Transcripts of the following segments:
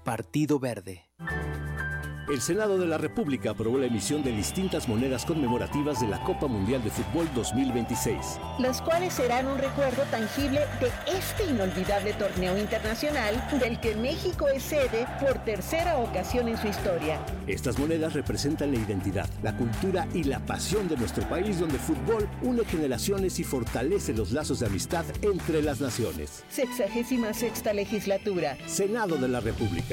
Partido Verde. El Senado de la República aprobó la emisión de distintas monedas conmemorativas de la Copa Mundial de Fútbol 2026. Las cuales serán un recuerdo tangible de este inolvidable torneo internacional del que México es sede por tercera ocasión en su historia. Estas monedas representan la identidad, la cultura y la pasión de nuestro país, donde el fútbol une generaciones y fortalece los lazos de amistad entre las naciones. 66ª legislatura. Senado de la República.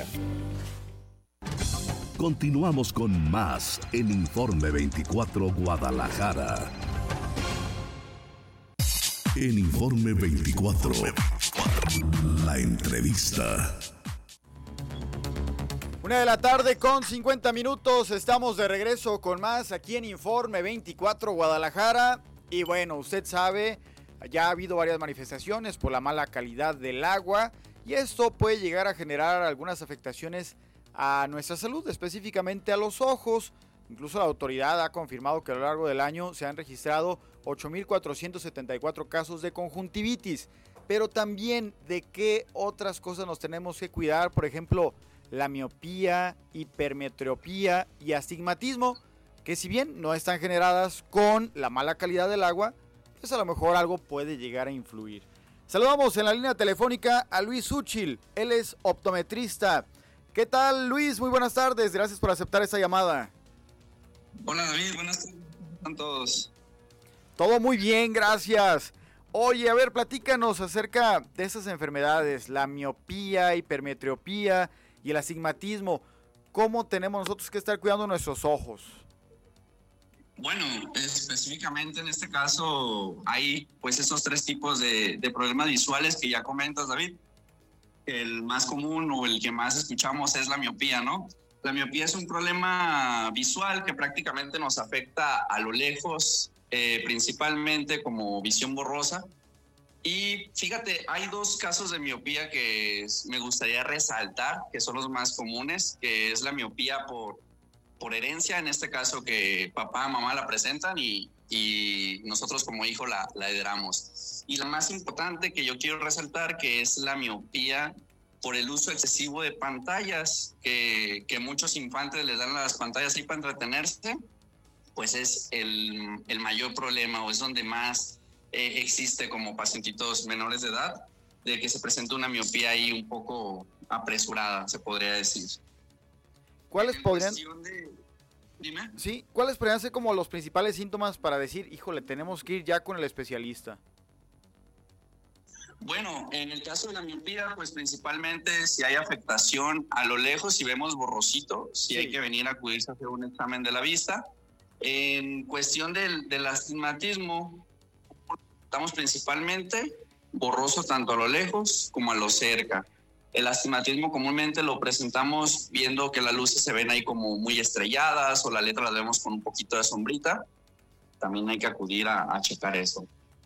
Continuamos con más en Informe 24 Guadalajara. En Informe 24, la entrevista. 1:50 p.m, estamos de regreso con más aquí en Informe 24 Guadalajara. Y bueno, usted sabe, ya ha habido varias manifestaciones por la mala calidad del agua y esto puede llegar a generar algunas afectaciones a nuestra salud, específicamente a los ojos. Incluso la autoridad ha confirmado que a lo largo del año se han registrado 8,474 casos de conjuntivitis. Pero también de qué otras cosas nos tenemos que cuidar, por ejemplo, la miopía, hipermetropía y astigmatismo, que si bien no están generadas con la mala calidad del agua, pues a lo mejor algo puede llegar a influir. Saludamos en la línea telefónica a Luis Úchil, él es optometrista. ¿Qué tal, Luis? Muy buenas tardes, gracias por aceptar esta llamada. Hola, David, buenas tardes. ¿Cómo están todos? Todo muy bien, gracias. Oye, a ver, platícanos acerca de esas enfermedades, la miopía, hipermetropía y el astigmatismo. ¿Cómo tenemos nosotros que estar cuidando nuestros ojos? Bueno, específicamente en este caso hay pues esos tres tipos de problemas visuales que ya comentas, David. El más común o el que más escuchamos es la miopía, ¿no? La miopía es un problema visual que prácticamente nos afecta a lo lejos, principalmente como visión borrosa. Y fíjate, hay dos casos de miopía que me gustaría resaltar, que son los más comunes, que es la miopía por herencia, en este caso que papá, mamá la presentan y nosotros como hijo la heredamos. Y la más importante que yo quiero resaltar, que es la miopía por el uso excesivo de pantallas, que muchos infantes les dan las pantallas ahí para entretenerse, pues es el mayor problema, o es donde más existe como pacientitos menores de edad, de que se presenta una miopía ahí un poco apresurada, se podría decir. ¿Cuáles podrían? Dime. Sí, ¿cuáles podrían ser como los principales síntomas para decir, híjole, tenemos que ir ya con el especialista? Bueno, en el caso de la miopía, pues principalmente si hay afectación a lo lejos, si vemos borrosito, sí hay que venir a acudirse a hacer un examen de la vista. En cuestión del astigmatismo, estamos principalmente borroso tanto a lo lejos como a lo cerca. El astigmatismo comúnmente lo presentamos viendo que las luces se ven ahí como muy estrelladas o la letra la vemos con un poquito de sombrita. También hay que acudir a checar eso.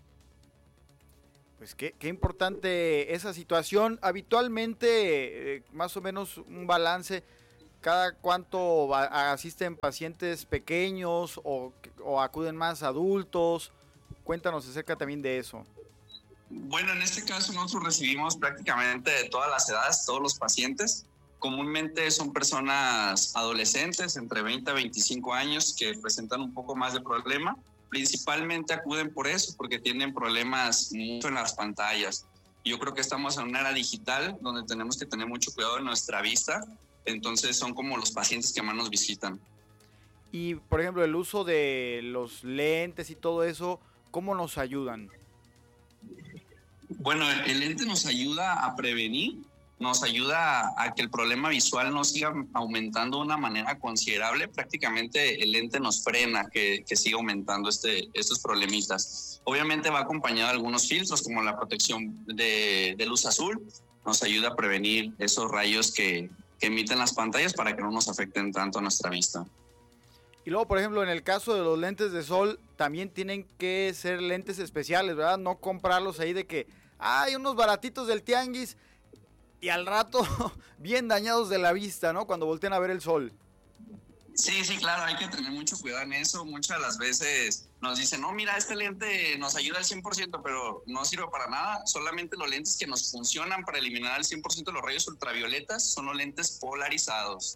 Pues qué importante esa situación. Habitualmente, más o menos un balance, ¿cada cuánto asisten pacientes pequeños o acuden más adultos? Cuéntanos acerca también de eso. Bueno, en este caso nosotros recibimos prácticamente de todas las edades, todos los pacientes. Comúnmente son personas adolescentes, entre 20 a 25 años, que presentan un poco más de problema. Principalmente acuden por eso, porque tienen problemas mucho en las pantallas. Yo creo que estamos en una era digital donde tenemos que tener mucho cuidado en nuestra vista. Entonces son como los pacientes que más nos visitan. Y, por ejemplo, el uso de los lentes y todo eso, ¿cómo nos ayudan? Bueno, el lente nos ayuda a prevenir, nos ayuda a que el problema visual no siga aumentando de una manera considerable. Prácticamente el lente nos frena que siga aumentando estos problemitas. Obviamente va acompañado de algunos filtros como la protección de luz azul. Nos ayuda a prevenir esos rayos que emiten las pantallas para que no nos afecten tanto a nuestra vista. Y luego, por ejemplo, en el caso de los lentes de sol, también tienen que ser lentes especiales, ¿verdad? No comprarlos ahí de que hay unos baratitos del tianguis y al rato bien dañados de la vista, ¿no? Cuando voltean a ver el sol. Sí, claro, hay que tener mucho cuidado en eso. Muchas de las veces nos dicen, no, mira, este lente nos ayuda al 100%, pero no sirve para nada. Solamente los lentes que nos funcionan para eliminar al 100% los rayos ultravioletas son los lentes polarizados.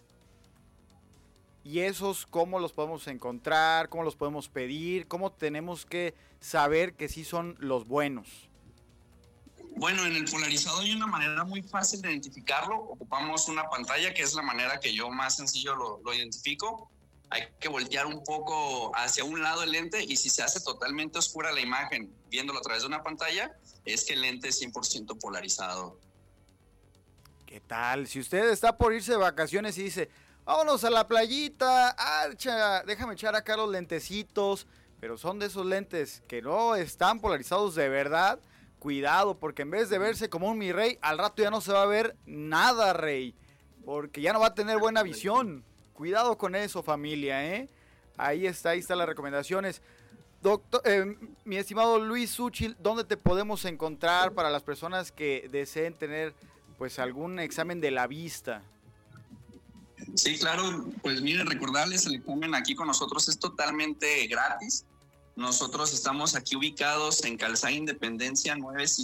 ¿Y esos cómo los podemos encontrar? ¿Cómo los podemos pedir? ¿Cómo tenemos que saber que sí son los buenos? Bueno, en el polarizado hay una manera muy fácil de identificarlo. Ocupamos una pantalla, que es la manera que yo más sencillo lo identifico. Hay que voltear un poco hacia un lado el lente y si se hace totalmente oscura la imagen, viéndolo a través de una pantalla, es que el lente es 100% polarizado. ¿Qué tal? Si usted está por irse de vacaciones y dice, vámonos a la playita, déjame echar acá los lentecitos, pero son de esos lentes que no están polarizados de verdad, cuidado, porque en vez de verse como un mi rey, al rato ya no se va a ver nada, rey, porque ya no va a tener buena visión. Cuidado con eso, familia, ¿eh? Ahí están las recomendaciones. Doctor, mi estimado Luis Suchil, ¿dónde te podemos encontrar para las personas que deseen tener pues algún examen de la vista? Sí, claro, pues miren, recordarles, el examen aquí con nosotros es totalmente gratis. Nosotros estamos aquí ubicados en Calzada Independencia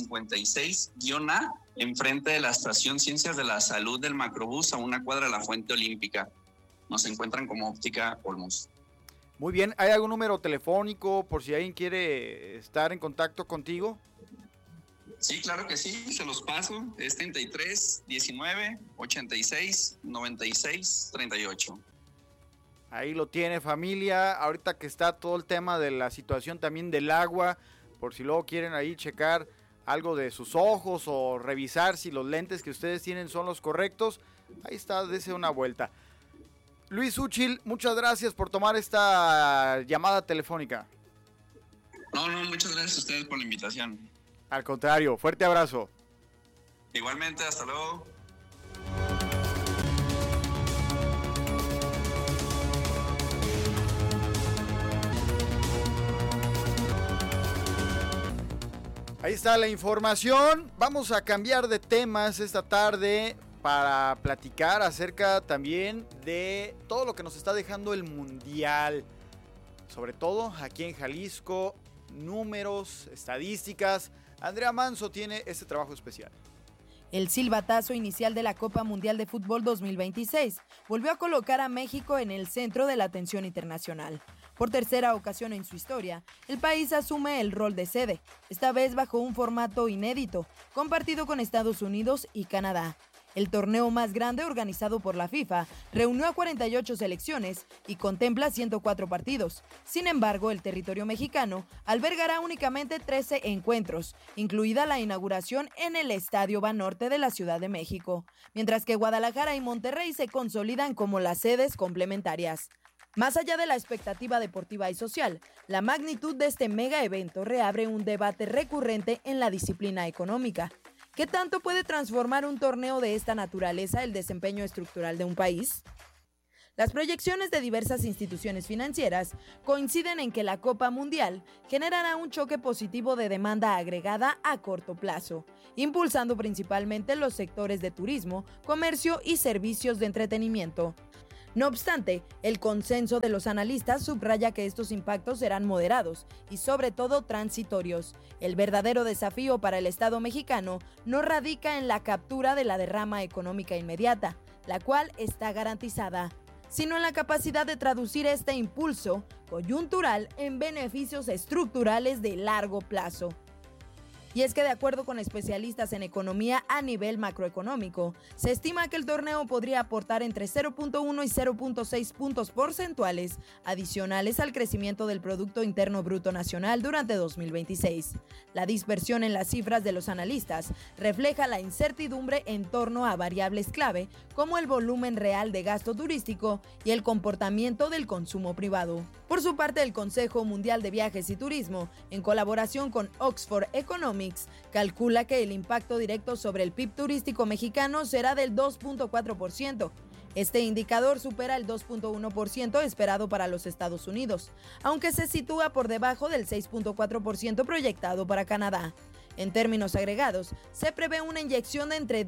956-A, enfrente de la estación Ciencias de la Salud del Macrobús, a una cuadra de la Fuente Olímpica. Nos encuentran como Óptica Olmos. Muy bien, ¿hay algún número telefónico por si alguien quiere estar en contacto contigo? Sí, claro que sí, se los paso. Es 33 19 86 96 38. Ahí lo tiene, familia. Ahorita que está todo el tema de la situación también del agua, por si luego quieren ahí checar algo de sus ojos o revisar si los lentes que ustedes tienen son los correctos, ahí está, dése una vuelta. Luis Suchil, muchas gracias por tomar esta llamada telefónica. No, muchas gracias a ustedes por la invitación. Al contrario, fuerte abrazo. Igualmente, hasta luego. Ahí está la información. Vamos a cambiar de temas esta tarde para platicar acerca también de todo lo que nos está dejando el Mundial. Sobre todo aquí en Jalisco, números, estadísticas. Andrea Manso tiene este trabajo especial. El silbatazo inicial de la Copa Mundial de Fútbol 2026 volvió a colocar a México en el centro de la atención internacional. Por tercera ocasión en su historia, el país asume el rol de sede, esta vez bajo un formato inédito, compartido con Estados Unidos y Canadá. El torneo más grande organizado por la FIFA reunió a 48 selecciones y contempla 104 partidos. Sin embargo, el territorio mexicano albergará únicamente 13 encuentros, incluida la inauguración en el Estadio Banorte de la Ciudad de México, mientras que Guadalajara y Monterrey se consolidan como las sedes complementarias. Más allá de la expectativa deportiva y social, la magnitud de este mega evento reabre un debate recurrente en la disciplina económica. ¿Qué tanto puede transformar un torneo de esta naturaleza el desempeño estructural de un país? Las proyecciones de diversas instituciones financieras coinciden en que la Copa Mundial generará un choque positivo de demanda agregada a corto plazo, impulsando principalmente los sectores de turismo, comercio y servicios de entretenimiento. No obstante, el consenso de los analistas subraya que estos impactos serán moderados y sobre todo transitorios. El verdadero desafío para el Estado mexicano no radica en la captura de la derrama económica inmediata, la cual está garantizada, sino en la capacidad de traducir este impulso coyuntural en beneficios estructurales de largo plazo. Y es que de acuerdo con especialistas en economía a nivel macroeconómico, se estima que el torneo podría aportar entre 0.1 y 0.6 puntos porcentuales adicionales al crecimiento del Producto Interno Bruto Nacional durante 2026. La dispersión en las cifras de los analistas refleja la incertidumbre en torno a variables clave como el volumen real de gasto turístico y el comportamiento del consumo privado. Por su parte, el Consejo Mundial de Viajes y Turismo, en colaboración con Oxford Economics, calcula que el impacto directo sobre el PIB turístico mexicano será del 2.4%. Este indicador supera el 2.1% esperado para los Estados Unidos, aunque se sitúa por debajo del 6.4% proyectado para Canadá. En términos agregados, se prevé una inyección de entre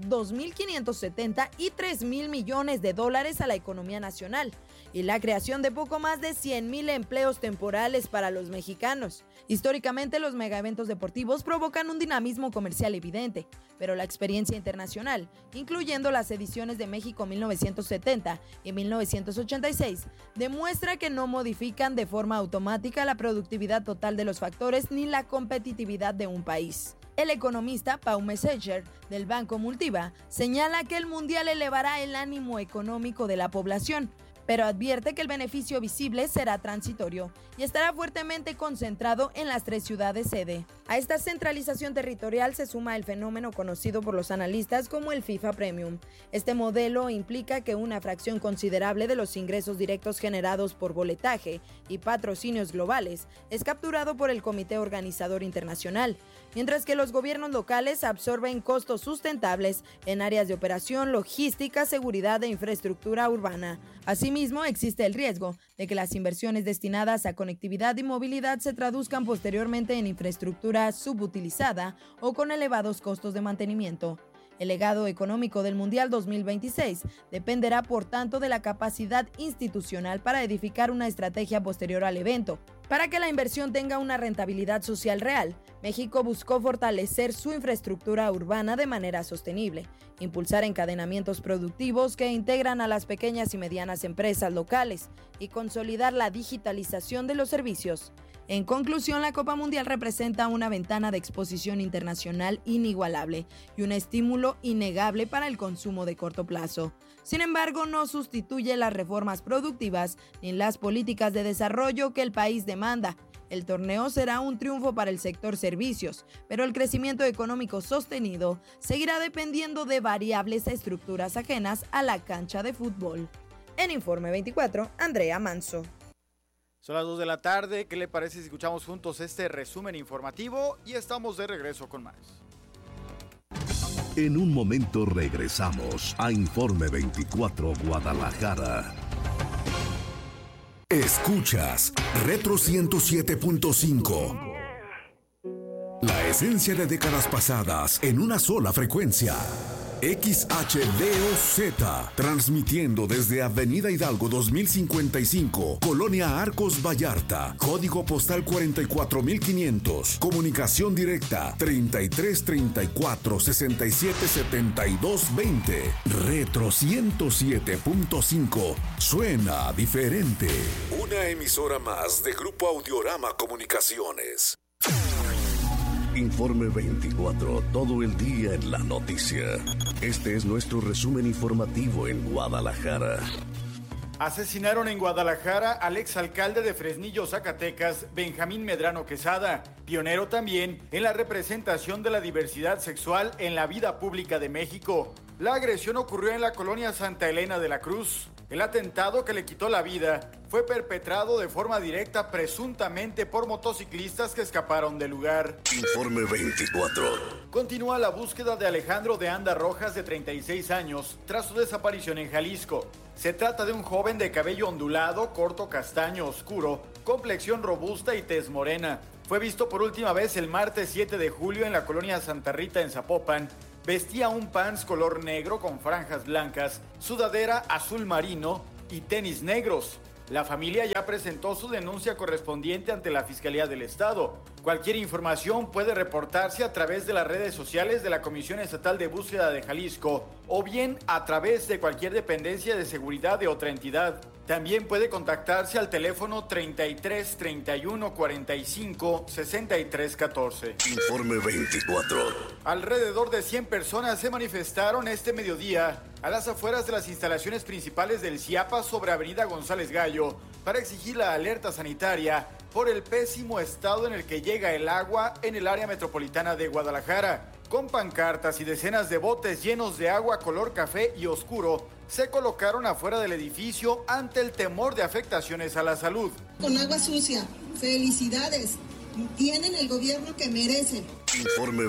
2.570 y 3.000 millones de dólares a la economía nacional y la creación de poco más de 100.000 empleos temporales para los mexicanos. Históricamente, los megaeventos deportivos provocan un dinamismo comercial evidente, pero la experiencia internacional, incluyendo las ediciones de México 1970 y 1986, demuestra que no modifican de forma automática la productividad total de los factores ni la competitividad de un país. El economista Pau Messenger, del Banco Multiva, señala que el Mundial elevará el ánimo económico de la población, pero advierte que el beneficio visible será transitorio y estará fuertemente concentrado en las 3 ciudades sede. A esta centralización territorial se suma el fenómeno conocido por los analistas como el FIFA Premium. Este modelo implica que una fracción considerable de los ingresos directos generados por boletaje y patrocinios globales es capturado por el Comité Organizador Internacional, mientras que los gobiernos locales absorben costos sustentables en áreas de operación, logística, seguridad e infraestructura urbana. Asimismo, existe el riesgo de que las inversiones destinadas a conectividad y movilidad se traduzcan posteriormente en infraestructura subutilizada o con elevados costos de mantenimiento. El legado económico del Mundial 2026 dependerá, por tanto, de la capacidad institucional para edificar una estrategia posterior al evento. Para que la inversión tenga una rentabilidad social real, México buscó fortalecer su infraestructura urbana de manera sostenible, impulsar encadenamientos productivos que integran a las pequeñas y medianas empresas locales y consolidar la digitalización de los servicios. En conclusión, la Copa Mundial representa una ventana de exposición internacional inigualable y un estímulo innegable para el consumo de corto plazo. Sin embargo, no sustituye las reformas productivas ni las políticas de desarrollo que el país demanda. El torneo será un triunfo para el sector servicios, pero el crecimiento económico sostenido seguirá dependiendo de variables estructuras ajenas a la cancha de fútbol. En Informe 24, Andrea Manso. Son las 2 de la tarde, ¿qué le parece si escuchamos juntos este resumen informativo? Y estamos de regreso con más. En un momento regresamos a Informe 24 Guadalajara. Escuchas Retro 107.5. La esencia de décadas pasadas en una sola frecuencia. XHDOZ, transmitiendo desde Avenida Hidalgo 2055, Colonia Arcos Vallarta, código postal 44500, comunicación directa 3334 67 72 20. Retro 107.5, suena diferente. Una emisora más de Grupo Audiorama Comunicaciones. Informe 24, todo el día en la noticia. Este es nuestro resumen informativo en Guadalajara. Asesinaron en Guadalajara al exalcalde de Fresnillo, Zacatecas, Benjamín Medrano Quesada, pionero también en la representación de la diversidad sexual en la vida pública de México. La agresión ocurrió en la colonia Santa Elena de la Cruz. El atentado que le quitó la vida fue perpetrado de forma directa presuntamente por motociclistas que escaparon del lugar. Informe 24. Continúa la búsqueda de Alejandro de Anda Rojas, de 36 años, tras su desaparición en Jalisco. Se trata de un joven de cabello ondulado, corto castaño oscuro, complexión robusta y tez morena. Fue visto por última vez el martes 7 de julio en la colonia Santa Rita en Zapopan. Vestía un pants color negro con franjas blancas, sudadera azul marino y tenis negros. La familia ya presentó su denuncia correspondiente ante la Fiscalía del Estado. Cualquier información puede reportarse a través de las redes sociales de la Comisión Estatal de Búsqueda de Jalisco o bien a través de cualquier dependencia de seguridad de otra entidad. También puede contactarse al teléfono 33 31 45 63 14. Informe 24. Alrededor de 100 personas se manifestaron este mediodía a las afueras de las instalaciones principales del CIAPA sobre Avenida González Gallo para exigir la alerta sanitaria por el pésimo estado en el que llega el agua en el área metropolitana de Guadalajara. Con pancartas y decenas de botes llenos de agua color café y oscuro, se colocaron afuera del edificio ante el temor de afectaciones a la salud. Con agua sucia, felicidades, tienen el gobierno que merecen. Informe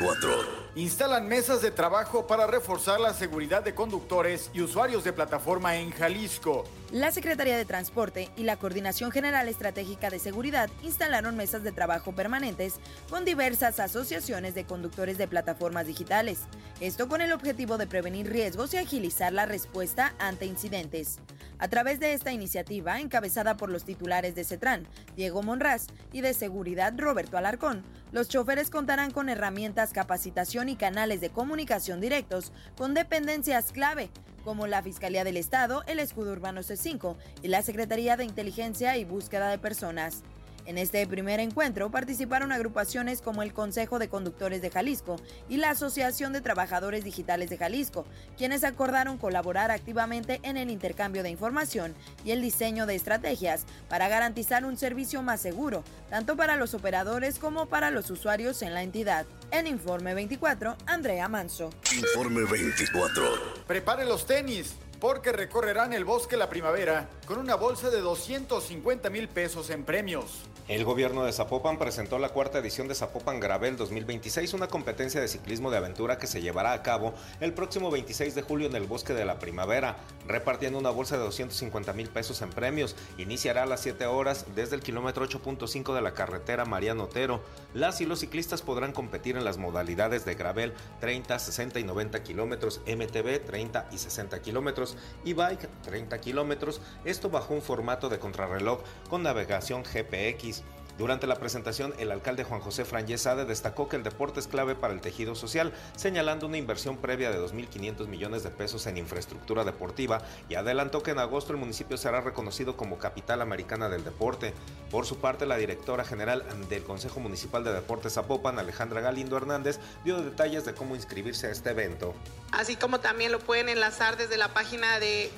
24. Instalan mesas de trabajo para reforzar la seguridad de conductores y usuarios de plataforma en Jalisco. La Secretaría de Transporte y la Coordinación General Estratégica de Seguridad instalaron mesas de trabajo permanentes con diversas asociaciones de conductores de plataformas digitales. Esto con el objetivo de prevenir riesgos y agilizar la respuesta ante incidentes. A través de esta iniciativa, encabezada por los titulares de CETRAN, Diego Monraz, y de Seguridad, Roberto Alarcón, los choferes contarán con herramientas, capacitación y canales de comunicación directos con dependencias clave, como la Fiscalía del Estado, el Escudo Urbano C5 y la Secretaría de Inteligencia y Búsqueda de Personas. En este primer encuentro participaron agrupaciones como el Consejo de Conductores de Jalisco y la Asociación de Trabajadores Digitales de Jalisco, quienes acordaron colaborar activamente en el intercambio de información y el diseño de estrategias para garantizar un servicio más seguro, tanto para los operadores como para los usuarios en la entidad. En Informe 24, Andrea Manso. Informe 24. Prepare los tenis, porque recorrerán el bosque la primavera con una bolsa de 250,000 pesos en premios. El gobierno de Zapopan presentó la cuarta edición de Zapopan Gravel 2026, una competencia de ciclismo de aventura que se llevará a cabo el próximo 26 de julio en el Bosque de la Primavera, repartiendo una bolsa de 250,000 pesos en premios. Iniciará a las 7 horas desde el kilómetro 8.5 de la carretera Mariano Otero. Las y los ciclistas podrán competir en las modalidades de gravel 30, 60 y 90 kilómetros, MTB 30 y 60 kilómetros y bike 30 kilómetros, esto bajo un formato de contrarreloj con navegación GPX. Durante la presentación, el alcalde Juan José Franyes-Sade destacó que el deporte es clave para el tejido social, señalando una inversión previa de 2.500 millones de pesos en infraestructura deportiva, y adelantó que en agosto el municipio será reconocido como capital americana del deporte. Por su parte, la directora general del Consejo Municipal de Deportes Zapopan, Alejandra Galindo Hernández, dio detalles de cómo inscribirse a este evento. Así como también lo pueden enlazar desde la página de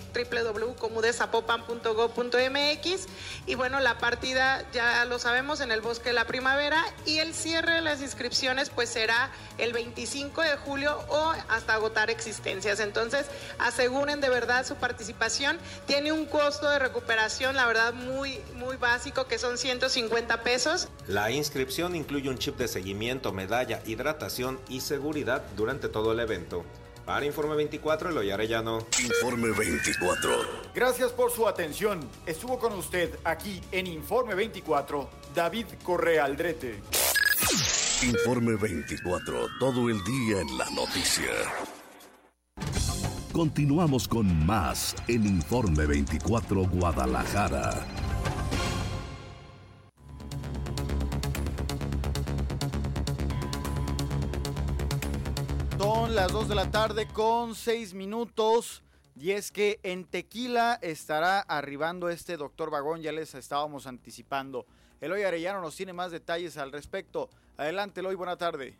www.comudezapopan.gov.mx. Y bueno, la partida ya lo sabemos, en el Bosque de la Primavera, y el cierre de las inscripciones pues será el 25 de julio o hasta agotar existencias. Entonces aseguren de verdad su participación. Tiene un costo de recuperación, la verdad, muy básico, que son 150 pesos. La inscripción incluye un chip de seguimiento, medalla, hidratación y seguridad durante todo el evento. Para Informe 24, Eloy Arellano. Informe 24. Gracias por su atención. Estuvo con usted aquí en Informe 24, David Correa Aldrete. Informe 24. Todo el día en la noticia. Continuamos con más en Informe 24 Guadalajara. Son las 2 de la tarde con 6 minutos. Y es que en Tequila estará arribando este doctor Vagón, ya les estábamos anticipando. Eloy Arellano nos tiene más detalles al respecto. Adelante, Eloy, buena tarde.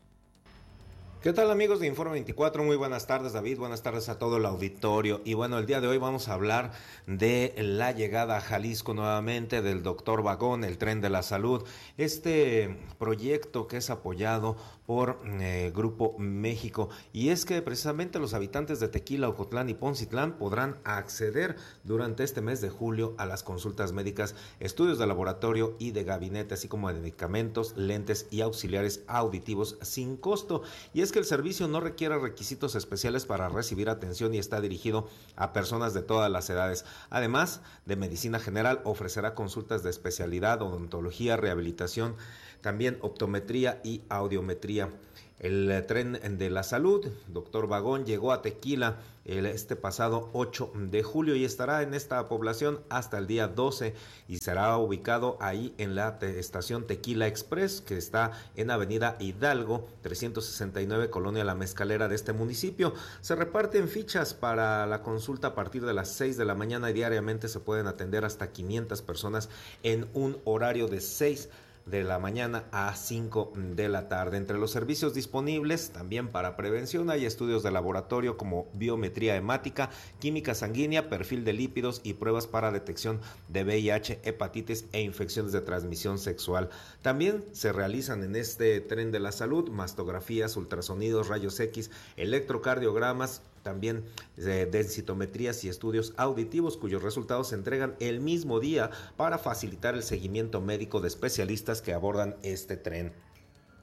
¿Qué tal, amigos de Informe 24? Muy buenas tardes, David, buenas tardes a todo el auditorio. Y bueno, el día de hoy vamos a hablar de la llegada a Jalisco nuevamente del doctor Vagón, el Tren de la Salud. Este proyecto que es apoyado por Grupo México, y es que precisamente los habitantes de Tequila, Ocotlán y Poncitlán podrán acceder durante este mes de julio a las consultas médicas, estudios de laboratorio y de gabinete, así como de medicamentos, lentes y auxiliares auditivos sin costo. Y es que el servicio no requiere requisitos especiales para recibir atención y está dirigido a personas de todas las edades. Además de medicina general, ofrecerá consultas de especialidad, odontología, rehabilitación, también optometría y audiometría. El Tren de la Salud, doctor Vagón, llegó a Tequila este pasado 8 de julio y estará en esta población hasta el día 12 y será ubicado ahí en la estación Tequila Express, que está en Avenida Hidalgo 369, Colonia La Mezcalera de este municipio. Se reparten fichas para la consulta a partir de las 6 de la mañana y diariamente se pueden atender hasta 500 personas en un horario de 6 de la mañana a 5 de la tarde. Entre los servicios disponibles también para prevención hay estudios de laboratorio como biometría hemática, química sanguínea, perfil de lípidos y pruebas para detección de VIH, hepatitis e infecciones de transmisión sexual. También se realizan en este Tren de la Salud mastografías, ultrasonidos, rayos X, electrocardiogramas, también densitometrías y estudios auditivos cuyos resultados se entregan el mismo día para facilitar el seguimiento médico de especialistas que abordan este tren.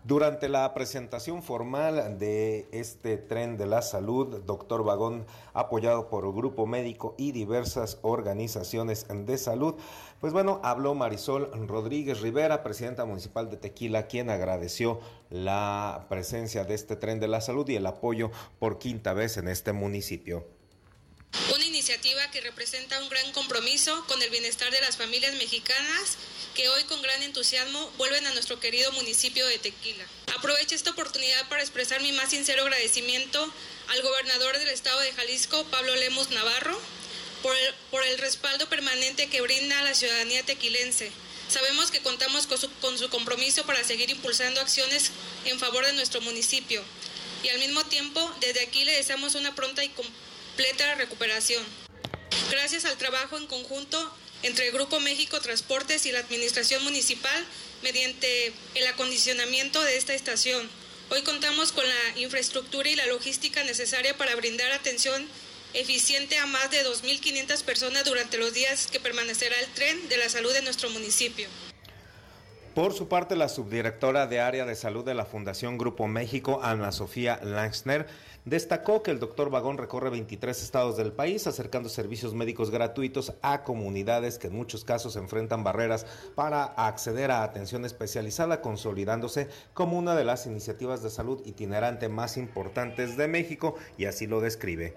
Durante la presentación formal de este tren de la salud, Doctor Vagón, apoyado por el Grupo Médico y diversas organizaciones de salud, pues bueno, habló Marisol Rodríguez Rivera, presidenta municipal de Tequila, quien agradeció la presencia de este tren de la salud y el apoyo por quinta vez en este municipio. Una iniciativa que representa un gran compromiso con el bienestar de las familias mexicanas que hoy con gran entusiasmo vuelven a nuestro querido municipio de Tequila. Aprovecho esta oportunidad para expresar mi más sincero agradecimiento al gobernador del estado de Jalisco, Pablo Lemus Navarro, por el respaldo permanente que brinda a la ciudadanía tequilense. Sabemos que contamos con su compromiso para seguir impulsando acciones en favor de nuestro municipio y al mismo tiempo desde aquí le deseamos una pronta y completa recuperación. Gracias al trabajo en conjunto entre el Grupo México Transportes y la Administración Municipal mediante el acondicionamiento de esta estación. Hoy contamos con la infraestructura y la logística necesaria para brindar atención eficiente a más de 2.500 personas durante los días que permanecerá el tren de la salud de nuestro municipio. Por su parte, la subdirectora de Área de Salud de la Fundación Grupo México, Ana Sofía Langsner, destacó que el Doctor Vagón recorre 23 estados del país, acercando servicios médicos gratuitos a comunidades que en muchos casos enfrentan barreras para acceder a atención especializada, consolidándose como una de las iniciativas de salud itinerante más importantes de México, y así lo describe.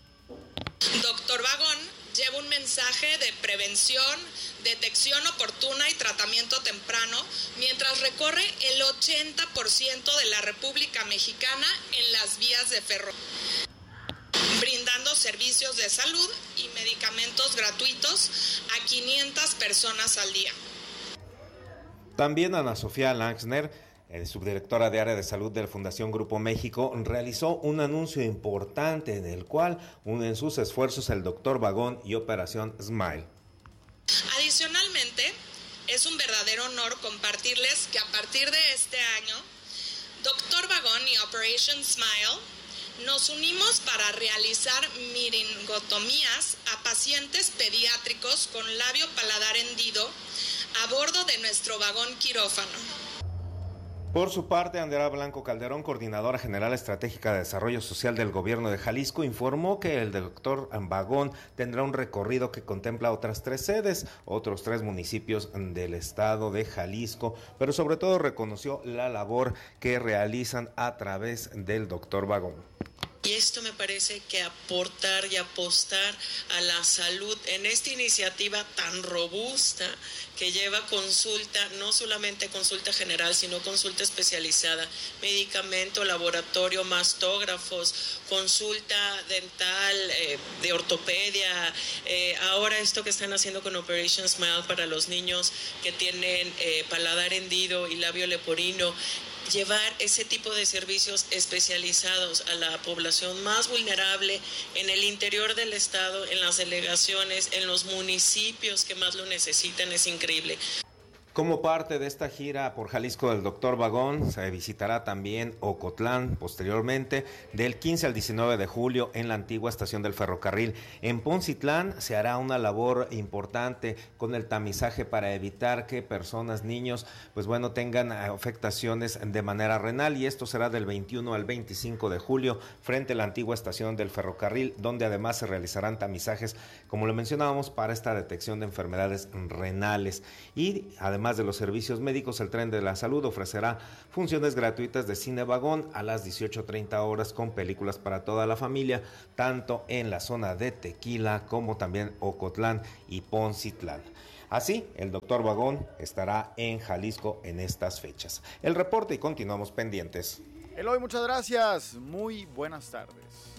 Doctor Vagón lleva un mensaje de prevención, detección oportuna y tratamiento temprano, mientras recorre el 80% de la República Mexicana en las vías de ferrocarril, brindando servicios de salud y medicamentos gratuitos a 500 personas al día. También Ana Sofía Langsner, subdirectora de Área de Salud de la Fundación Grupo México, realizó un anuncio importante en el cual unen sus esfuerzos el Doctor Vagón y Operación Smile. Adicionalmente, es un verdadero honor compartirles que a partir de este año, Doctor Vagón y Operation Smile nos unimos para realizar miringotomías a pacientes pediátricos con labio paladar hendido a bordo de nuestro vagón quirófano. Por su parte, Andrea Blanco Calderón, coordinadora general estratégica de desarrollo social del gobierno de Jalisco, informó que el Doctor Vagón tendrá un recorrido que contempla otras 3 sedes, otros 3 municipios del estado de Jalisco, pero sobre todo reconoció la labor que realizan a través del Doctor Vagón. Y esto me parece que aportar y apostar a la salud en esta iniciativa tan robusta que lleva consulta, no solamente consulta general, sino consulta especializada, medicamento, laboratorio, mastógrafos, consulta dental, de ortopedia, ahora esto que están haciendo con Operation Smile para los niños que tienen paladar hendido y labio leporino. Llevar ese tipo de servicios especializados a la población más vulnerable en el interior del estado, en las delegaciones, en los municipios que más lo necesitan, es increíble. Como parte de esta gira por Jalisco del Doctor Vagón, se visitará también Ocotlán posteriormente, del 15 al 19 de julio en la antigua estación del ferrocarril. En Poncitlán se hará una labor importante con el tamizaje para evitar que personas, niños, pues bueno, tengan afectaciones de manera renal, y esto será del 21 al 25 de julio frente a la antigua estación del ferrocarril, donde además se realizarán tamizajes, como lo mencionábamos, para esta detección de enfermedades renales. Y además de los servicios médicos, el tren de la salud ofrecerá funciones gratuitas de cine vagón a las 18:30 horas con películas para toda la familia, tanto en la zona de Tequila como también Ocotlán y Poncitlán. Así, el Doctor Vagón estará en Jalisco en estas fechas. El reporte, y continuamos pendientes. Eloy, muchas gracias. Muy buenas tardes.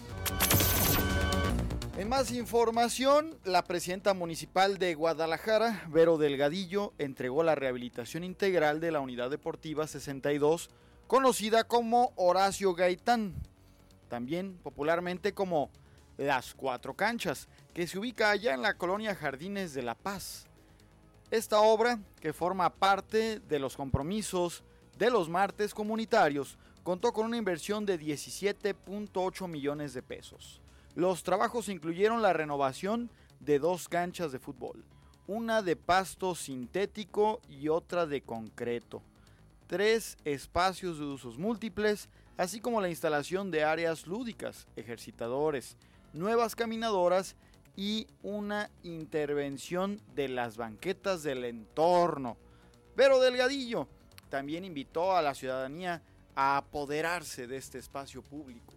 En más información, la presidenta municipal de Guadalajara, Vero Delgadillo, entregó la rehabilitación integral de la Unidad Deportiva 62, conocida como Horacio Gaitán, también popularmente como Las Cuatro Canchas, que se ubica allá en la colonia Jardines de la Paz. Esta obra, que forma parte de los compromisos de los martes comunitarios, contó con una inversión de 17.8 millones de pesos. Los trabajos incluyeron la renovación de 2 canchas de fútbol, una de pasto sintético y otra de concreto, 3 espacios de usos múltiples, así como la instalación de áreas lúdicas, ejercitadores, nuevas caminadoras y una intervención de las banquetas del entorno. Vero Delgadillo también invitó a la ciudadanía a apoderarse de este espacio público.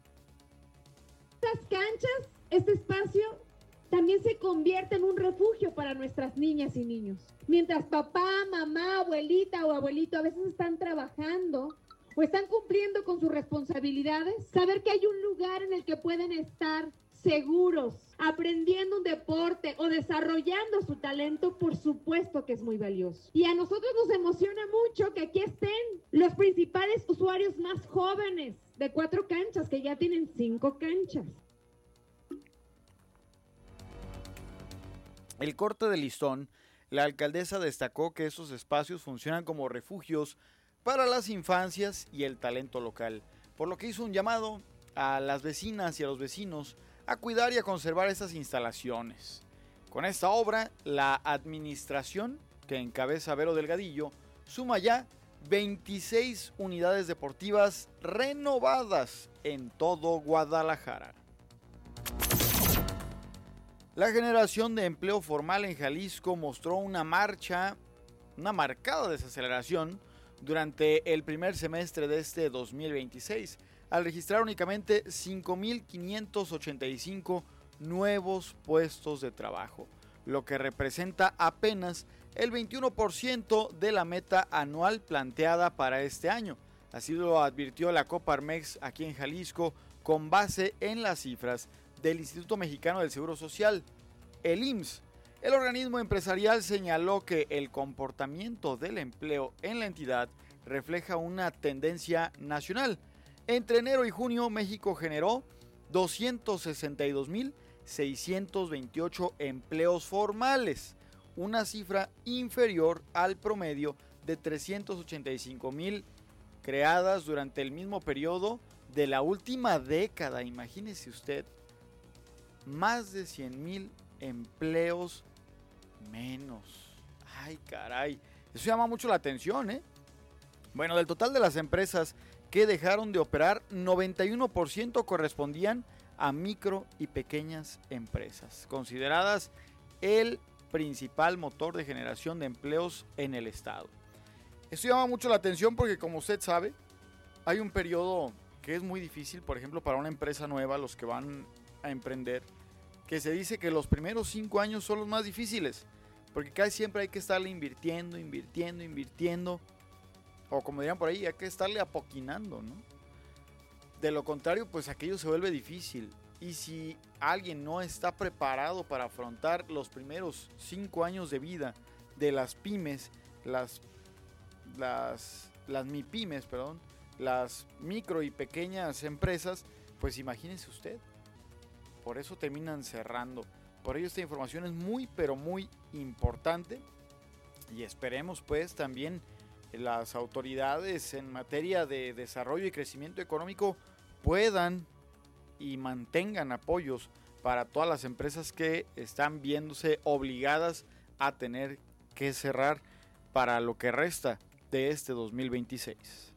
Estas canchas, este espacio, también se convierte en un refugio para nuestras niñas y niños. Mientras papá, mamá, abuelita o abuelito a veces están trabajando o están cumpliendo con sus responsabilidades, saber que hay un lugar en el que pueden estar seguros, aprendiendo un deporte o desarrollando su talento, por supuesto que es muy valioso. Y a nosotros nos emociona mucho que aquí estén los principales usuarios más jóvenes de 4 canchas, que ya tienen 5 canchas. El corte de listón, la alcaldesa destacó que esos espacios funcionan como refugios para las infancias y el talento local, por lo que hizo un llamado a las vecinas y a los vecinos a cuidar y a conservar estas instalaciones. Con esta obra, la administración que encabeza Vero Delgadillo suma ya 26 unidades deportivas renovadas en todo Guadalajara. La generación de empleo formal en Jalisco mostró una marcada desaceleración durante el primer semestre de este 2026, al registrar únicamente 5,585 nuevos puestos de trabajo, lo que representa apenas el 21% de la meta anual planteada para este año. Así lo advirtió la Coparmex aquí en Jalisco con base en las cifras del Instituto Mexicano del Seguro Social, el IMSS. El organismo empresarial señaló que el comportamiento del empleo en la entidad refleja una tendencia nacional. Entre enero y junio, México generó 262,628 empleos formales, una cifra inferior al promedio de 385,000 creadas durante el mismo periodo de la última década. Imagínese usted, más de 100,000 empleos menos. Ay, caray, eso llama mucho la atención, ¿eh? Bueno, del total de las empresas que dejaron de operar, 91% correspondían a micro y pequeñas empresas, consideradas el principal motor de generación de empleos en el estado. Esto llama mucho la atención porque, como usted sabe, hay un periodo que es muy difícil, por ejemplo, para una empresa nueva, los que van a emprender, que se dice que los primeros 5 años son los más difíciles, porque casi siempre hay que estarle invirtiendo, o como dirían por ahí, hay que estarle apoquinando, ¿no? De lo contrario, pues aquello se vuelve difícil. Y si alguien no está preparado para afrontar los primeros 5 años de vida de las pymes, las MIPYMES, las micro y pequeñas empresas, pues imagínese usted. Por eso terminan cerrando. Por ello esta información es muy, pero muy importante. Y esperemos pues también las autoridades en materia de desarrollo y crecimiento económico puedan y mantengan apoyos para todas las empresas que están viéndose obligadas a tener que cerrar para lo que resta de este 2026.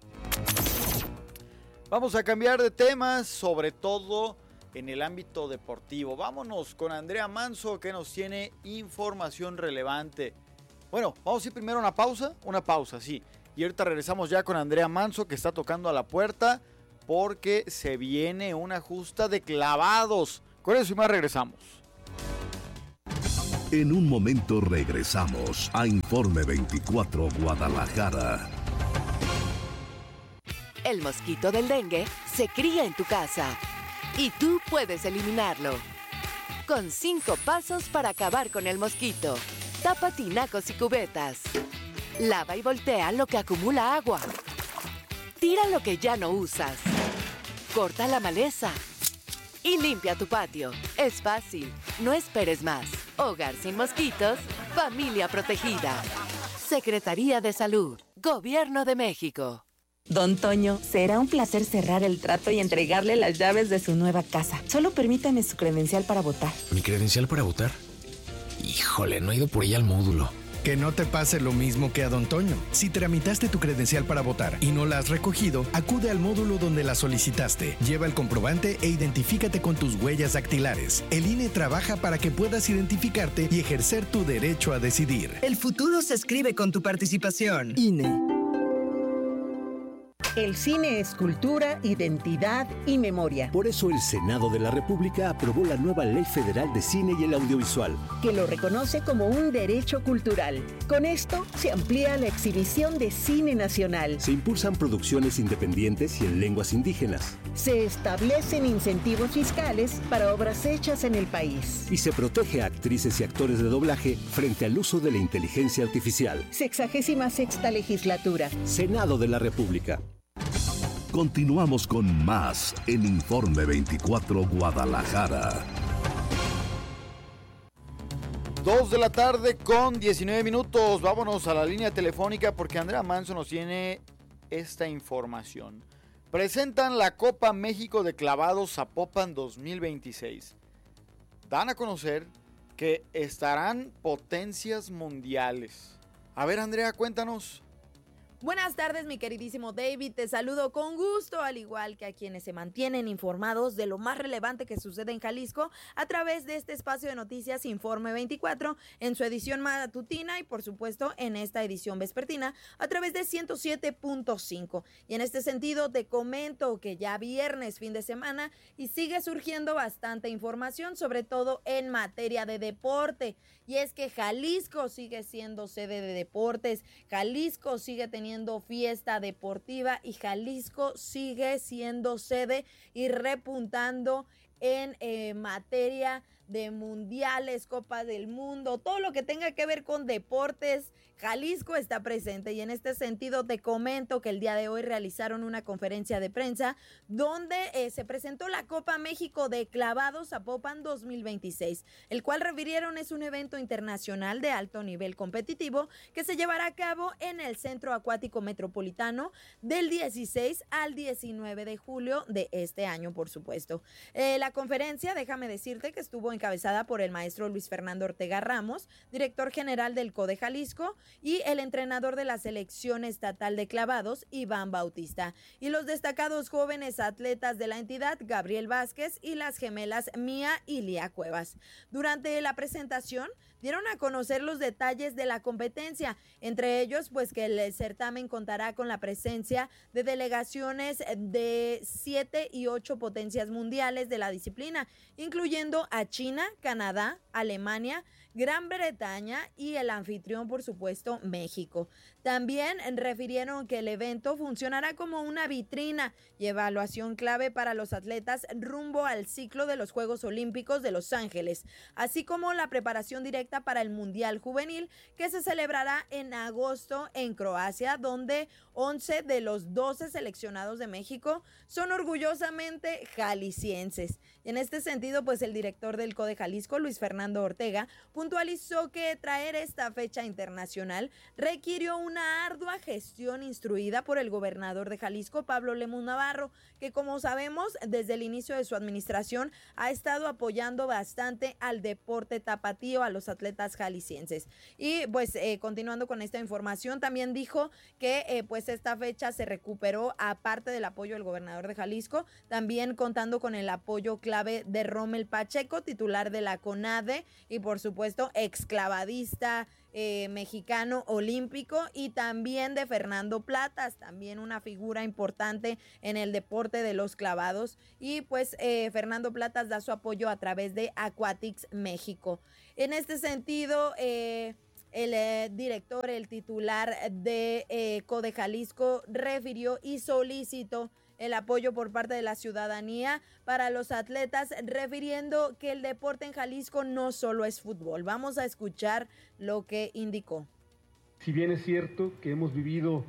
Vamos a cambiar de temas, sobre todo en el ámbito deportivo. Vámonos con Andrea Manso, que nos tiene información relevante. Bueno, vamos a ir primero a una pausa, sí. Y ahorita regresamos ya con Andrea Manso, que está tocando a la puerta porque se viene una justa de clavados. Con eso y más regresamos. En un momento regresamos a Informe 24 Guadalajara. El mosquito del dengue se cría en tu casa y tú puedes eliminarlo. Con 5 pasos para acabar con el mosquito. Tapa tinacos y cubetas. Lava y voltea lo que acumula agua. Tira lo que ya no usas. Corta la maleza. Y limpia tu patio. Es fácil. No esperes más. Hogar sin mosquitos. Familia protegida. Secretaría de Salud. Gobierno de México. Don Toño, será un placer cerrar el trato y entregarle las llaves de su nueva casa. Solo permítame su credencial para votar. ¿Mi credencial para votar? Híjole, no he ido por ella al módulo. Que no te pase lo mismo que a don Toño. Si tramitaste tu credencial para votar y no la has recogido, acude al módulo donde la solicitaste. Lleva el comprobante e identifícate con tus huellas dactilares. El INE trabaja para que puedas identificarte y ejercer tu derecho a decidir. El futuro se escribe con tu participación. INE. El cine es cultura, identidad y memoria. Por eso el Senado de la República aprobó la nueva Ley Federal de Cine y el Audiovisual, que lo reconoce como un derecho cultural. Con esto se amplía la exhibición de cine nacional. Se impulsan producciones independientes y en lenguas indígenas. Se establecen incentivos fiscales para obras hechas en el país. Y se protege a actrices y actores de doblaje frente al uso de la inteligencia artificial. 66ª legislatura. Senado de la República. Continuamos con más en Informe 24 Guadalajara. 2 de la tarde con 19 minutos. Vámonos a la línea telefónica porque Andrea Manso nos tiene esta información. Presentan la Copa México de Clavados Zapopan 2026. Dan a conocer que estarán potencias mundiales. A ver, Andrea, cuéntanos. Buenas tardes, mi queridísimo David. Te saludo con gusto, al igual que a quienes se mantienen informados de lo más relevante que sucede en Jalisco a través de este espacio de noticias Informe 24 en su edición matutina y, por supuesto, en esta edición vespertina a través de 107.5. Y en este sentido te comento que ya viernes, fin de semana, y sigue surgiendo bastante información, sobre todo en materia de deporte. Y es que Jalisco sigue siendo sede de deportes, Jalisco sigue teniendo fiesta deportiva y Jalisco sigue siendo sede y repuntando en materia de mundiales, Copa del Mundo, todo lo que tenga que ver con deportes. Jalisco está presente y en este sentido te comento que el día de hoy realizaron una conferencia de prensa donde se presentó la Copa México de Clavados Zapopan 2026, el cual refirieron es un evento internacional de alto nivel competitivo que se llevará a cabo en el Centro Acuático Metropolitano del 16 al 19 de julio de este año, por supuesto. La conferencia, déjame decirte que estuvo encabezada por el maestro Luis Fernando Ortega Ramos, director general del CODE Jalisco, y el entrenador de la selección estatal de clavados, Iván Bautista, y los destacados jóvenes atletas de la entidad, Gabriel Vázquez y las gemelas Mía y Lía Cuevas. Durante la presentación dieron a conocer los detalles de la competencia, entre ellos pues que el certamen contará con la presencia de delegaciones de 7 y 8 potencias mundiales de la disciplina, incluyendo a China, Canadá, Alemania, Gran Bretaña y el anfitrión, por supuesto, México. También refirieron que el evento funcionará como una vitrina y evaluación clave para los atletas rumbo al ciclo de los Juegos Olímpicos de Los Ángeles, así como la preparación directa para el Mundial Juvenil que se celebrará en agosto en Croacia, donde 11 de los 12 seleccionados de México son orgullosamente jaliscienses. Y en este sentido, pues el director del CODE Jalisco, Luis Fernando Ortega, puntualizó que traer esta fecha internacional requirió una ardua gestión instruida por el gobernador de Jalisco, Pablo Lemus Navarro, que como sabemos, desde el inicio de su administración ha estado apoyando bastante al deporte tapatío, a los atletas jaliscienses. Y pues continuando con esta información, también dijo que pues esta fecha se recuperó aparte del apoyo del gobernador de Jalisco, también contando con el apoyo clave de Rommel Pacheco, titular de la CONADE y por supuesto exclavadista mexicano olímpico, y también de Fernando Platas, también una figura importante en el deporte de los clavados, y pues Fernando Platas da su apoyo a través de Aquatics México. En este sentido, el director, el titular de CODE Jalisco refirió y solicitó el apoyo por parte de la ciudadanía para los atletas, refiriendo que el deporte en Jalisco no solo es fútbol. Vamos a escuchar lo que indicó. Si bien es cierto que hemos vivido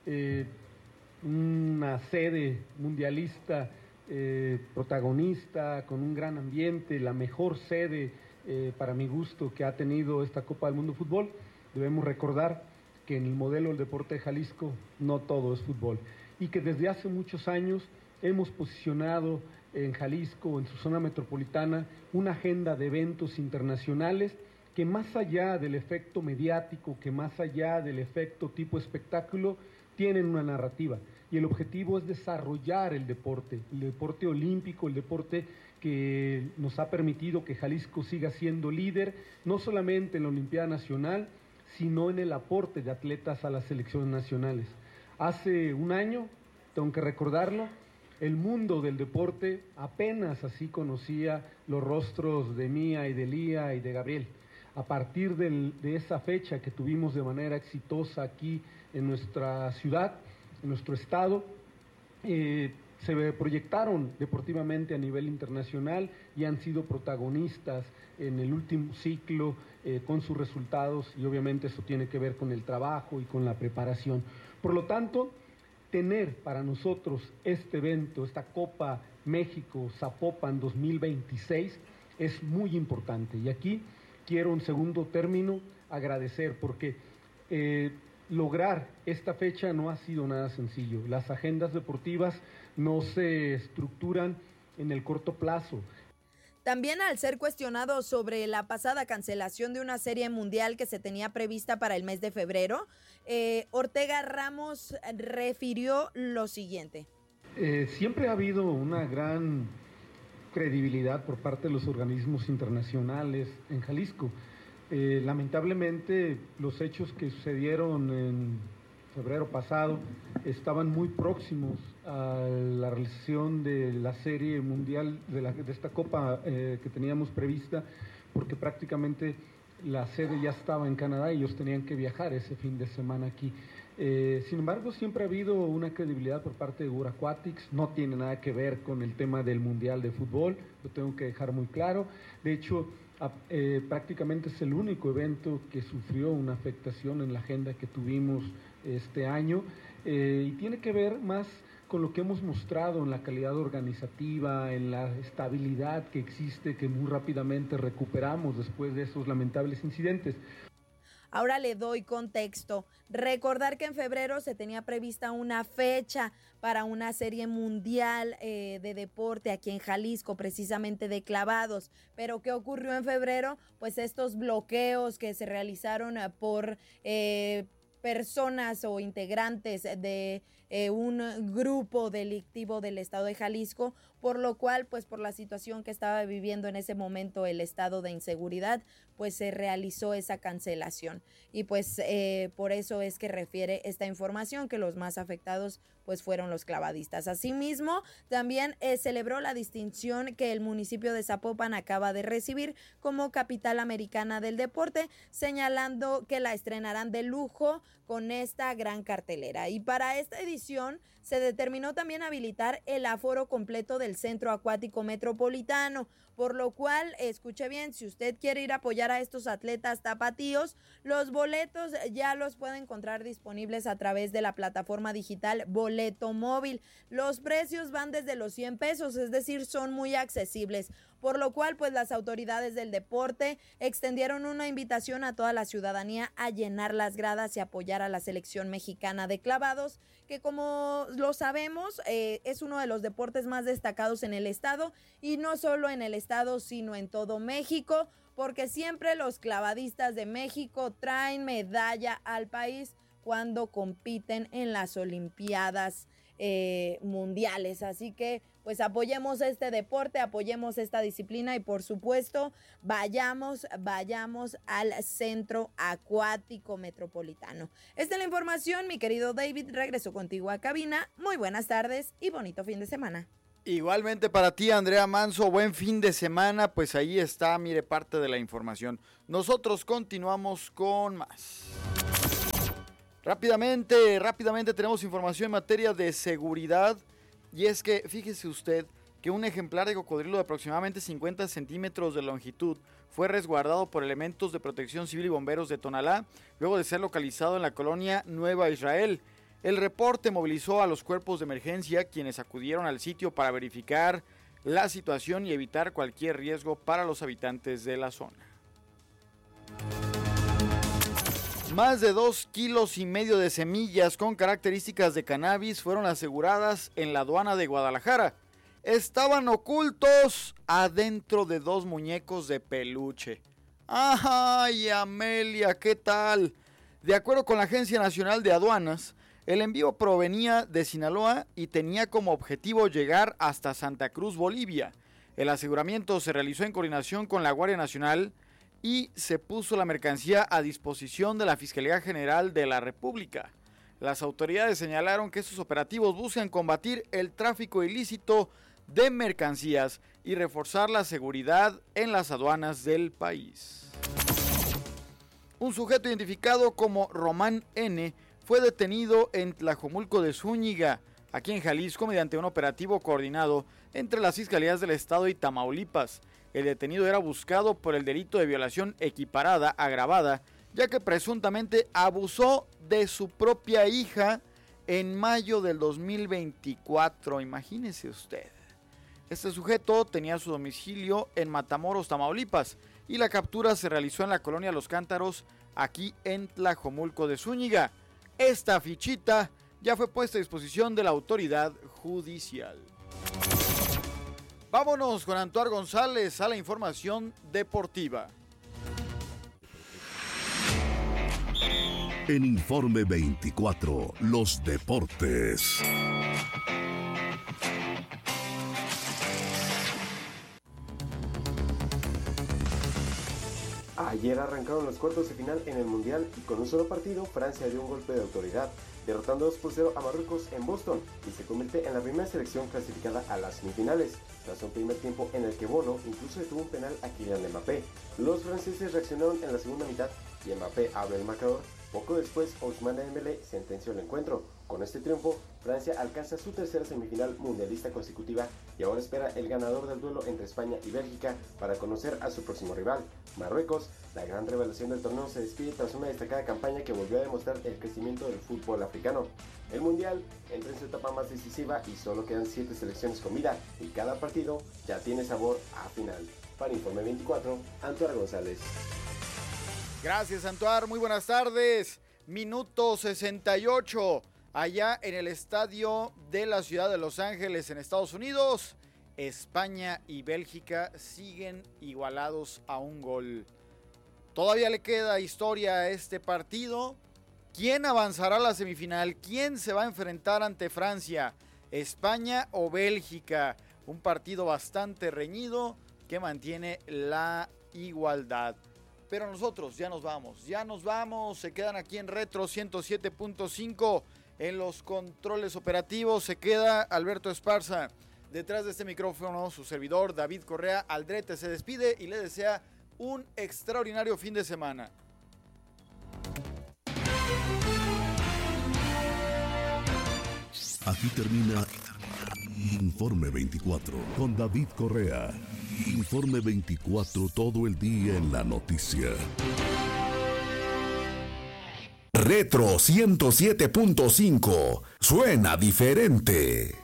una sede mundialista protagonista, con un gran ambiente, la mejor sede para mi gusto que ha tenido esta Copa del Mundo de Fútbol, debemos recordar que en el modelo del deporte de Jalisco no todo es fútbol, y que desde hace muchos años hemos posicionado en Jalisco, en su zona metropolitana, una agenda de eventos internacionales que más allá del efecto mediático, que más allá del efecto tipo espectáculo, tienen una narrativa. Y el objetivo es desarrollar el deporte olímpico, el deporte que nos ha permitido que Jalisco siga siendo líder, no solamente en la Olimpiada Nacional, sino en el aporte de atletas a las selecciones nacionales. Hace un año, tengo que recordarlo, el mundo del deporte apenas así conocía los rostros de Mía y de Lía y de Gabriel. A partir de esa fecha que tuvimos de manera exitosa aquí en nuestra ciudad, en nuestro estado, se proyectaron deportivamente a nivel internacional y han sido protagonistas en el último ciclo con sus resultados, y obviamente eso tiene que ver con el trabajo y con la preparación. Por lo tanto, tener para nosotros este evento, esta Copa México Zapopan 2026 es muy importante. Y aquí quiero en segundo término agradecer, porque lograr esta fecha no ha sido nada sencillo. Las agendas deportivas no se estructuran en el corto plazo. También al ser cuestionado sobre la pasada cancelación de una serie mundial que se tenía prevista para el mes de febrero, Ortega Ramos refirió lo siguiente. Siempre ha habido una gran credibilidad por parte de los organismos internacionales en Jalisco. Lamentablemente los hechos que sucedieron en febrero pasado estaban muy próximos a la realización de la serie mundial de esta copa que teníamos prevista, porque prácticamente la sede ya estaba en Canadá y ellos tenían que viajar ese fin de semana aquí. Sin embargo, siempre ha habido una credibilidad por parte de Ura Aquatics. No tiene nada que ver con el tema del Mundial de Fútbol, lo tengo que dejar muy claro. De hecho, prácticamente es el único evento que sufrió una afectación en la agenda que tuvimos este año, y tiene que ver más con lo que hemos mostrado en la calidad organizativa, en la estabilidad que existe, que muy rápidamente recuperamos después de esos lamentables incidentes. Ahora le doy contexto. Recordar que en febrero se tenía prevista una fecha para una serie mundial de deporte aquí en Jalisco, precisamente de clavados. Pero ¿qué ocurrió en febrero? Pues estos bloqueos que se realizaron por personas o integrantes de un grupo delictivo del estado de Jalisco, por lo cual, pues por la situación que estaba viviendo en ese momento el estado de inseguridad, pues se realizó esa cancelación. Y pues por eso es que refiere esta información, que los más afectados pues fueron los clavadistas. Asimismo, también celebró la distinción que el municipio de Zapopan acaba de recibir como capital americana del deporte, señalando que la estrenarán de lujo con esta gran cartelera. Y para esta edición se determinó también habilitar el aforo completo del Centro Acuático Metropolitano, por lo cual, escuche bien, si usted quiere ir a apoyar a estos atletas tapatíos, los boletos ya los puede encontrar disponibles a través de la plataforma digital Boleto Móvil. Los precios van desde los 100 pesos, es decir, son muy accesibles, por lo cual, pues las autoridades del deporte extendieron una invitación a toda la ciudadanía a llenar las gradas y apoyar a la selección mexicana de clavados, que como lo sabemos, es uno de los deportes más destacados en el estado, y no solo en el estado, sino en todo México, porque siempre los clavadistas de México traen medalla al país cuando compiten en las Olimpiadas mundiales. Así que pues apoyemos este deporte, apoyemos esta disciplina y por supuesto vayamos al Centro Acuático Metropolitano. Esta es la información, mi querido David, regreso contigo a cabina. Muy buenas tardes y bonito fin de semana. Igualmente para ti, Andrea Manso, buen fin de semana. Pues ahí está, mire, parte de la información. Nosotros continuamos con más. Rápidamente tenemos información en materia de seguridad, y es que fíjese usted que un ejemplar de cocodrilo de aproximadamente 50 centímetros de longitud fue resguardado por elementos de protección civil y bomberos de Tonalá, luego de ser localizado en la colonia Nueva Israel. El reporte movilizó a los cuerpos de emergencia, quienes acudieron al sitio para verificar la situación y evitar cualquier riesgo para los habitantes de la zona. Más de 2,5 kilos de semillas con características de cannabis fueron aseguradas en la aduana de Guadalajara. Estaban ocultos adentro de 2 muñecos de peluche. ¡Ay, Amelia! ¿Qué tal? De acuerdo con la Agencia Nacional de Aduanas, el envío provenía de Sinaloa y tenía como objetivo llegar hasta Santa Cruz, Bolivia. El aseguramiento se realizó en coordinación con la Guardia Nacional y se puso la mercancía a disposición de la Fiscalía General de la República. Las autoridades señalaron que estos operativos buscan combatir el tráfico ilícito de mercancías y reforzar la seguridad en las aduanas del país. Un sujeto identificado como Román N. fue detenido en Tlajomulco de Zúñiga, aquí en Jalisco, mediante un operativo coordinado entre las Fiscalías del Estado y Tamaulipas. El detenido era buscado por el delito de violación equiparada agravada, ya que presuntamente abusó de su propia hija en mayo del 2024. Imagínese usted. Este sujeto tenía su domicilio en Matamoros, Tamaulipas, y la captura se realizó en la colonia Los Cántaros, aquí en Tlajomulco de Zúñiga. Esta fichita ya fue puesta a disposición de la autoridad judicial. Vámonos con Antoine González a la información deportiva. En Informe 24, los deportes. Ayer arrancaron los cuartos de final en el Mundial y con un solo partido Francia dio un golpe de autoridad, derrotando 2-0 a Marruecos en Boston y se convierte en la primera selección clasificada a las semifinales, tras un primer tiempo en el que Bono incluso detuvo un penal a Kylian Mbappé. Los franceses reaccionaron en la segunda mitad y Mbappé abre el marcador. Poco después, Ousmane Dembélé sentenció el encuentro. Con este triunfo, Francia alcanza su tercera semifinal mundialista consecutiva y ahora espera el ganador del duelo entre España y Bélgica para conocer a su próximo rival. Marruecos, la gran revelación del torneo, se despide tras una destacada campaña que volvió a demostrar el crecimiento del fútbol africano. El Mundial entra en su etapa más decisiva y solo quedan 7 selecciones con vida y cada partido ya tiene sabor a final. Para Informe 24, Antoine González. Gracias, Antoine. Muy buenas tardes. Minuto 68. Allá en el estadio de la ciudad de Los Ángeles, en Estados Unidos, España y Bélgica siguen igualados a un gol. Todavía le queda historia a este partido. ¿Quién avanzará a la semifinal? ¿Quién se va a enfrentar ante Francia? ¿España o Bélgica? Un partido bastante reñido que mantiene la igualdad. Pero nosotros ya nos vamos, se quedan aquí en Retro 107.5. En los controles operativos se queda Alberto Esparza. Detrás de este micrófono, su servidor David Correa Aldrete se despide y le desea un extraordinario fin de semana. Aquí termina Informe 24 con David Correa. Informe 24, todo el día en la noticia. Retro 107.5. Suena diferente.